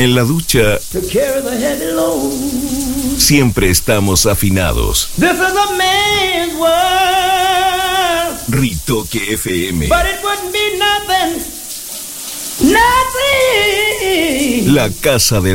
En la ducha to carry the heavy load. siempre estamos afinados. This is a man's world, Ritoque FM, but it wouldn't be nothing, nothing. la casa del